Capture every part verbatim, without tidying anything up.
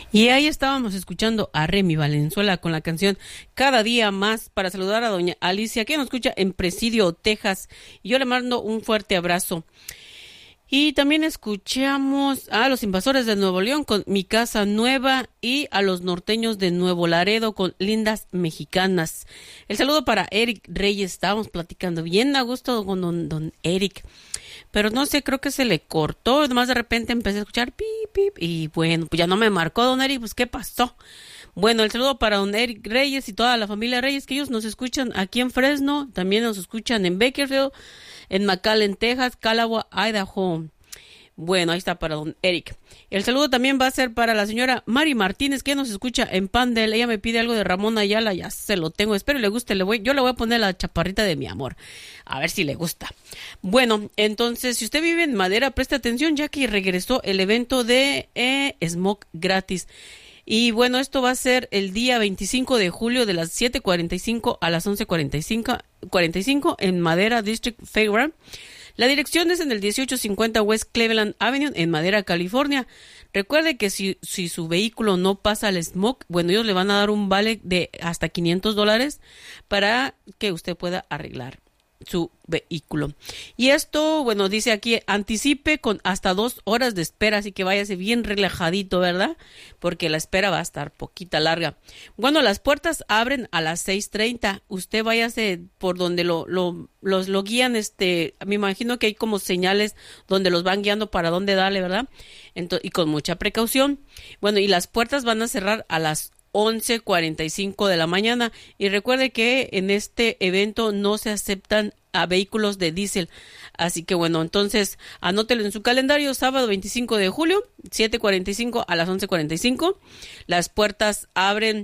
Y ahí estábamos escuchando a Remy Valenzuela con la canción Cada Día Más, para saludar a doña Alicia, que nos escucha en Presidio, Texas. Y yo le mando un fuerte abrazo. Y también escuchamos a los Invasores de Nuevo León con Mi Casa Nueva y a los norteños de Nuevo Laredo con Lindas Mexicanas. El saludo para Eric Reyes. Estábamos platicando bien a gusto con don, don Eric. Pero no sé, creo que se le cortó. Además de repente empecé a escuchar pip, pip. Y bueno, pues ya no me marcó don Eric. Pues ¿qué pasó? Bueno, el saludo para don Eric Reyes y toda la familia Reyes, que ellos nos escuchan aquí en Fresno. También nos escuchan en Bakersfield, en McAllen, Texas, Callaway, Idaho. Bueno, ahí está para don Eric. El saludo también va a ser para la señora Mari Martínez, que nos escucha en Pandel. Ella me pide algo de Ramón Ayala, ya se lo tengo. Espero le guste. Le voy, yo le voy a poner la chaparrita de mi amor. A ver si le gusta. Bueno, entonces, si usted vive en Madera, preste atención, ya que regresó el evento de eh, Smoke gratis. Y bueno, esto va a ser el día veinticinco de julio de las siete cuarenta y cinco a las once cuarenta y cinco en Madera District Fairground. La dirección es en el dieciocho cincuenta West Cleveland Avenue en Madera, California. Recuerde que si, si su vehículo no pasa al Smoke, bueno, ellos le van a dar un vale de hasta quinientos dólares para que usted pueda arreglar su vehículo. Y esto, bueno, dice aquí, anticipe con hasta dos horas de espera, así que váyase bien relajadito, ¿verdad? Porque la espera va a estar poquita larga. Bueno, las puertas abren a las seis treinta. Usted váyase por donde lo, lo, los lo guían, este, me imagino que hay como señales donde los van guiando para dónde darle, ¿verdad? Entonces, y con mucha precaución. Bueno, y las puertas van a cerrar a las once cuarenta y cinco de la mañana. Y recuerde que en este evento no se aceptan a vehículos de diésel. Así que bueno, entonces anótelo en su calendario, sábado veinticinco de julio, siete cuarenta y cinco a las once cuarenta y cinco. Las puertas abren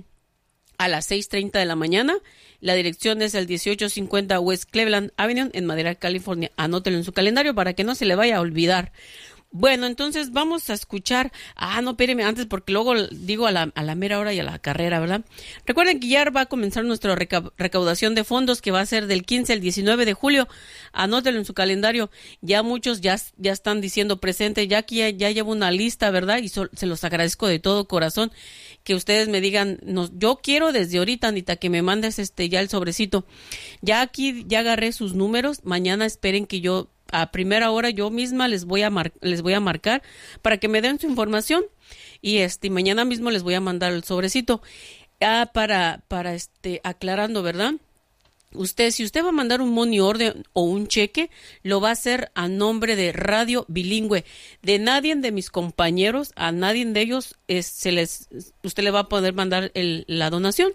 a las seis treinta de la mañana. La dirección es el dieciocho cincuenta West Cleveland Avenue en Madera, California. Anótelo en su calendario para que no se le vaya a olvidar. Bueno, entonces vamos a escuchar. Ah, no, espéreme antes, porque luego digo a la, a la mera hora y a la carrera, ¿verdad? Recuerden que ya va a comenzar nuestra reca- recaudación de fondos, que va a ser del quince al diecinueve de julio. Anótelo en su calendario. Ya muchos ya, ya están diciendo presente. Ya aquí ya, ya llevo una lista, ¿verdad? Y so, se los agradezco de todo corazón que ustedes me digan, no, yo quiero desde ahorita, Anita, que me mandes este ya el sobrecito. Ya aquí ya agarré sus números. Mañana esperen que yo a primera hora yo misma les voy a mar- les voy a marcar para que me den su información, y este mañana mismo les voy a mandar el sobrecito. Ah, para para este aclarando, ¿verdad? Usted, si usted va a mandar un money order o un cheque, lo va a hacer a nombre de Radio Bilingüe. De nadie de mis compañeros, a nadie de ellos es, se les usted le va a poder mandar el, la donación.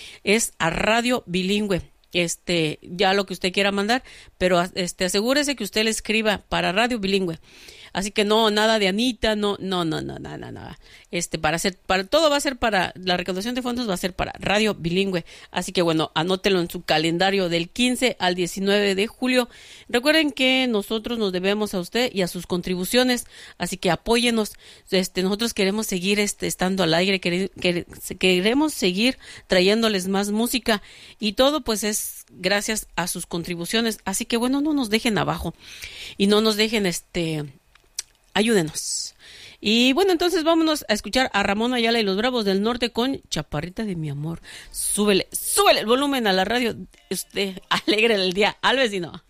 Es a Radio Bilingüe. Este, ya lo que usted quiera mandar, pero este, asegúrese que usted le escriba para Radio Bilingüe. Así que no, nada de Anita, no, no, no, no, no, no, no. Este, para hacer, para todo va a ser para, la recaudación de fondos va a ser para Radio Bilingüe. Así que bueno, anótelo en su calendario del quince al diecinueve de julio. Recuerden que nosotros nos debemos a usted y a sus contribuciones, así que apóyenos. Este, nosotros queremos seguir este, estando al aire, quere, quere, queremos seguir trayéndoles más música, y todo pues es gracias a sus contribuciones. Así que bueno, no nos dejen abajo y no nos dejen este ayúdenos. Y bueno, entonces vámonos a escuchar a Ramón Ayala y los Bravos del Norte con Chaparrita de mi amor. Súbele, súbele el volumen a la radio. Usted alegre el día al vecino.